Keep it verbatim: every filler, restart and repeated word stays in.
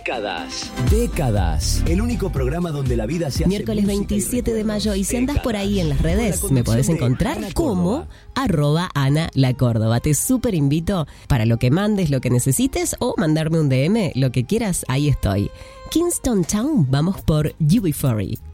Décadas. Décadas. El único programa donde la vida se hace Miércoles veintisiete de mayo. Y si andás por ahí en las redes, me podés encontrar como arroba Ana La Córdoba. Te súper invito para lo que mandes, lo que necesites o mandarme un D M, lo que quieras, ahí estoy. Kingston Town, vamos por U B cuarenta.